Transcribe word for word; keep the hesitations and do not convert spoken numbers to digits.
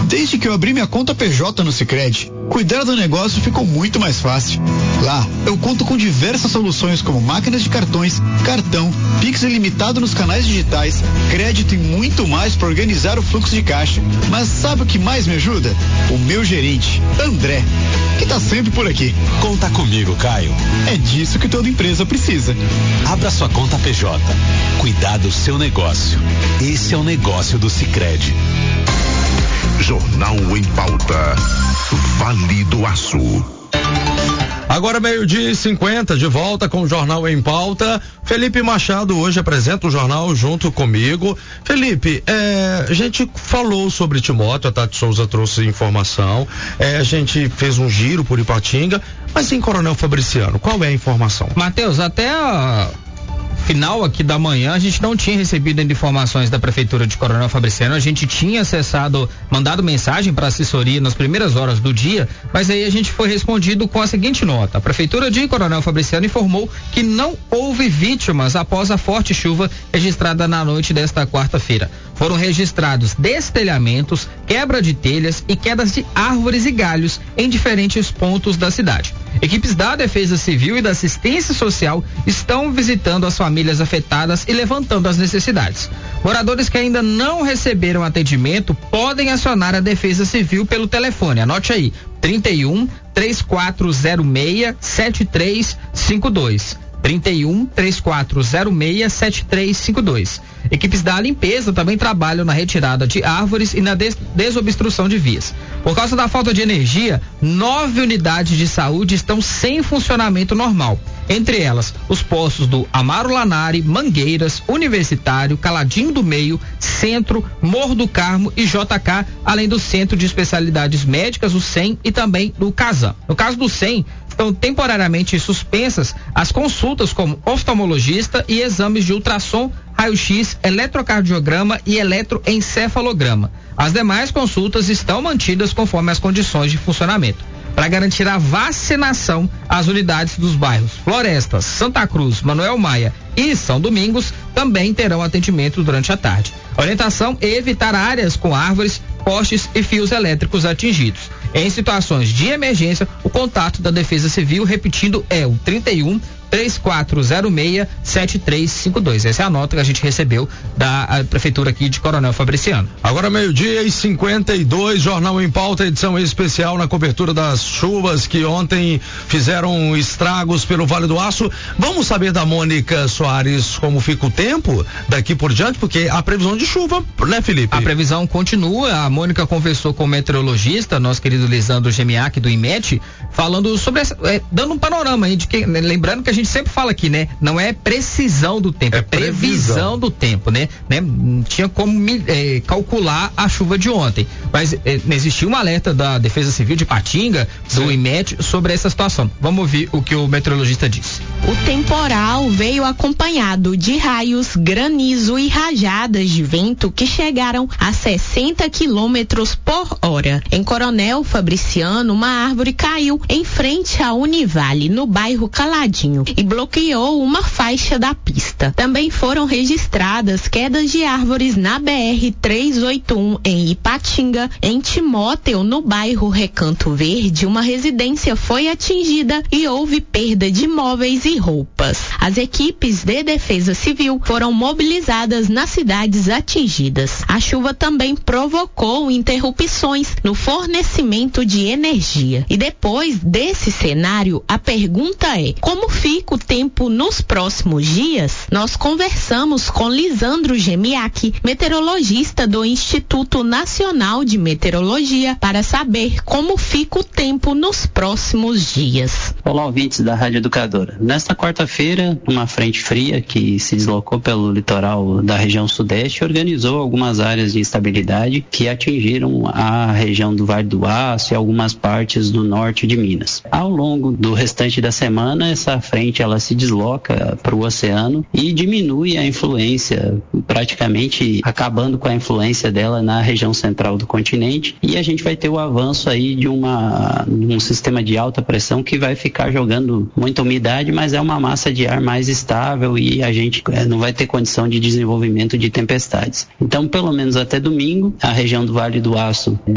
Desde que eu abri minha conta P J no Sicredi, cuidar do negócio ficou muito mais fácil. Lá, eu conto com diversas soluções como máquinas de cartões, cartão, Pix ilimitado nos canais digitais, crédito e muito mais para organizar o fluxo de caixa. Mas sabe o que mais me ajuda? O meu gerente, André, que tá sempre por aqui. Conta comigo, Caio. É disso que toda empresa precisa. Abra sua conta P J. Cuidar do seu negócio. Esse é o negócio do Sicredi. Jornal em Pauta. Vale do Aço. Agora meio-dia e cinquenta, de volta com o Jornal em Pauta. Felipe Machado hoje apresenta o jornal junto comigo. Felipe, é, a gente falou sobre Timóteo, a Tati Souza trouxe informação, é, a gente fez um giro por Ipatinga, mas em Coronel Fabriciano, qual é a informação? Matheus, até a final aqui da manhã a gente não tinha recebido ainda informações da Prefeitura de Coronel Fabriciano. A gente tinha acessado, mandado mensagem para a assessoria nas primeiras horas do dia, mas aí a gente foi respondido com a seguinte nota: a Prefeitura de Coronel Fabriciano informou que não houve vítimas após a forte chuva registrada na noite desta quarta-feira. Foram registrados destelhamentos, quebra de telhas e quedas de árvores e galhos em diferentes pontos da cidade. Equipes da Defesa Civil e da Assistência Social estão visitando as famílias afetadas e levantando as necessidades. Moradores que ainda não receberam atendimento podem acionar a Defesa Civil pelo telefone. Anote aí: trinta e um, três quatro zero seis, sete três cinco dois. trinta e um, três quatro zero seis, sete três cinco dois. Equipes da limpeza também trabalham na retirada de árvores e na des- desobstrução de vias. Por causa da falta de energia, nove unidades de saúde estão sem funcionamento normal. Entre elas, os postos do Amaro Lanari, Mangueiras, Universitário, Caladinho do Meio, Centro, Morro do Carmo e J K, além do Centro de Especialidades Médicas, o C E M, e também do CASAM. No caso do C E M, estão temporariamente suspensas as consultas como oftalmologista e exames de ultrassom, raio-x, eletrocardiograma e eletroencefalograma. As demais consultas estão mantidas conforme as condições de funcionamento. Para garantir a vacinação, as unidades dos bairros Florestas, Santa Cruz, Manuel Maia e São Domingos também terão atendimento durante a tarde. A orientação é evitar áreas com árvores, postes e fios elétricos atingidos. Em situações de emergência, o contato da Defesa Civil, repetindo, é o trinta e um, três quatro zero seis, sete três cinco dois. Essa é a nota que a gente recebeu da Prefeitura aqui de Coronel Fabriciano. Agora meio-dia e cinquenta e dois, Jornal em Pauta, edição especial na cobertura das chuvas que ontem fizeram estragos pelo Vale do Aço. Vamos saber da Mônica Soares como fica o tempo daqui por diante, porque a previsão de chuva, né, Felipe? A previsão continua. A Mônica conversou com o meteorologista, nosso querido Lisandro Gemiac, do IMET, falando sobre essa, é, dando um panorama aí de que, né, lembrando que a gente sempre fala aqui, né? Não é precisão do tempo, é, é previsão. previsão do tempo, né? né? Não tinha como é, calcular a chuva de ontem, mas é, existiu um alerta da Defesa Civil de Ipatinga, do Sim. IMET, sobre essa situação. Vamos ouvir o que o meteorologista disse. O temporal veio acompanhado de raios, granizo e rajadas de vento que chegaram a sessenta quilômetros por hora. Em Coronel Fabriciano, uma árvore caiu em frente à Univale, no bairro Caladinho, e bloqueou uma faixa da pista. Também foram registradas quedas de árvores na B R trezentos e oitenta e um em Ipatinga. Em Timóteo, no bairro Recanto Verde, uma residência foi atingida e houve perda de móveis e roupas. As equipes de Defesa Civil foram mobilizadas nas cidades atingidas. A chuva também provocou interrupções no fornecimento de energia. E depois desse cenário, a pergunta é: como fica o tempo nos próximos dias? Nós conversamos com Lisandro Gemiac, meteorologista do Instituto Nacional de Meteorologia, para saber como fica o tempo nos próximos dias. Olá, ouvintes da Rádio Educadora. Nesta quarta-feira, uma frente fria que se deslocou pelo litoral da região sudeste organizou algumas áreas de instabilidade que atingiram a região do Vale do Aço e algumas partes do norte de Minas. Ao longo do restante da semana, essa frente ela se desloca para o oceano e diminui a influência, praticamente acabando com a influência dela na região central do continente, e a gente vai ter o avanço aí de uma, um sistema de alta pressão que vai ficar jogando muita umidade, mas é uma massa de ar mais estável e a gente é, não vai ter condição de desenvolvimento de tempestades. Então, pelo menos até domingo, a região do Vale do Aço